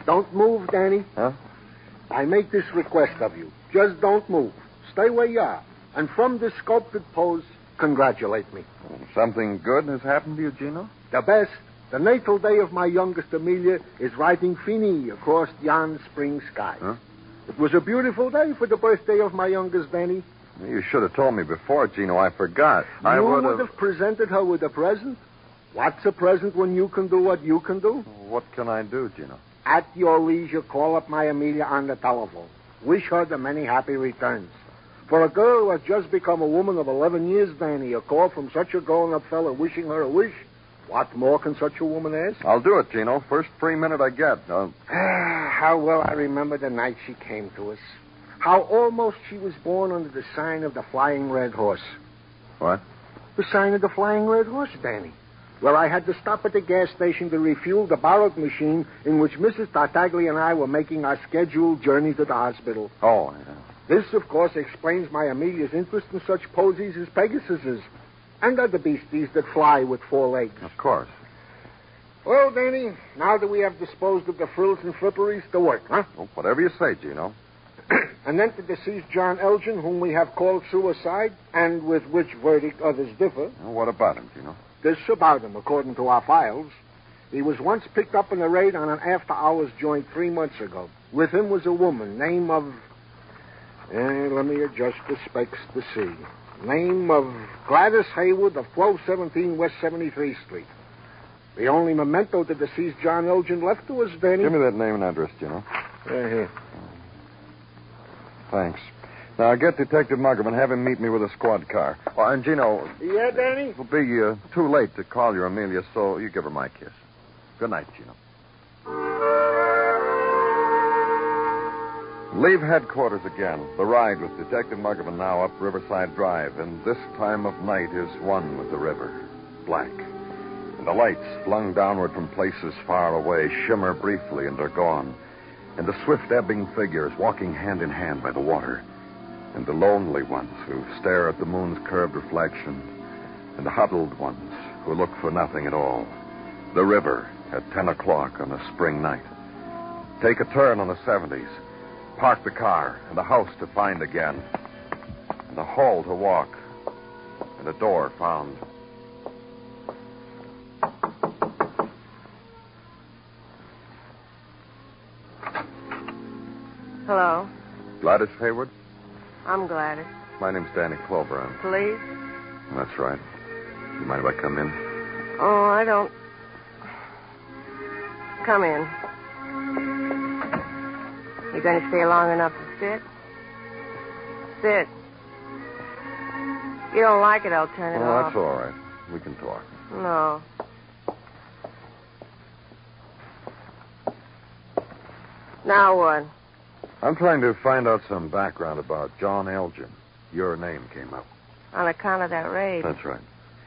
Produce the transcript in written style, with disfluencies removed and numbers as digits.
Don't move, Danny. Huh? I make this request of you. Just don't move. Stay where you are. And from this sculpted pose, congratulate me. Something good has happened to you, Gino? The best. The natal day of my youngest Amelia is riding Fini across yon spring sky. Huh? It was a beautiful day for the birthday of my youngest Danny. You should have told me before, Gino. I forgot. You would have presented her with a present. What's a present when you can do what you can do? What can I do, Gino? At your leisure, call up my Amelia on the telephone. Wish her the many happy returns. For a girl who has just become a woman of 11 years, Danny, a call from such a grown-up fella wishing her a wish, what more can such a woman ask? I'll do it, Gino. First free minute I get. How well I remember the night she came to us. How almost she was born under the sign of the Flying Red Horse. What? The sign of the Flying Red Horse, Danny. Where I had to stop at the gas station to refuel the borrowed machine in which Mrs. Tartaglia and I were making our scheduled journey to the hospital. Oh, yeah. This, of course, explains my Amelia's interest in such posies as Pegasuses and other beasties that fly with 4 legs. Of course. Well, Danny, now that we have disposed of the frills and fripperies, to work, huh? Well, whatever you say, Gino. And then to deceased John Elgin, whom we have called suicide, and with which verdict others differ. Well, what about him, Gino? This about him, according to our files. He was once picked up in a raid on an after-hours joint 3 months ago. With him was a woman, name of... let me adjust the specs to see. Name of Gladys Haywood of 1217 West 73rd Street. The only memento the deceased John Elgin left to us, Danny... Give me that name and address, Gino. Here. Thanks. Now, get Detective Muggerman. Have him meet me with a squad car. Oh, and, Gino... Yeah, Danny? It'll be too late to call your Amelia, so you give her my kiss. Good night, Gino. Leave headquarters again. The ride with Detective Muggerman now up Riverside Drive, and this time of night is one with the river. Black. And the lights, flung downward from places far away, shimmer briefly and are gone. And the swift ebbing figures walking hand in hand by the water. And the lonely ones who stare at the moon's curved reflection. And the huddled ones who look for nothing at all. The river at 10 o'clock on a spring night. Take a turn on the 70s. Park the car, and a house to find again. And a hall to walk. And a door found. Hello. Gladys Hayward? I'm Gladys. My name's Danny Clover. Police? That's right. You mind if I come in? Oh, I don't. Come in. You going to stay long enough to sit? Sit. If you don't like it, I'll turn it off. That's all right. We can talk. No. Now what? I'm trying to find out some background about John Elgin. Your name came up. On account of that raid. That's right.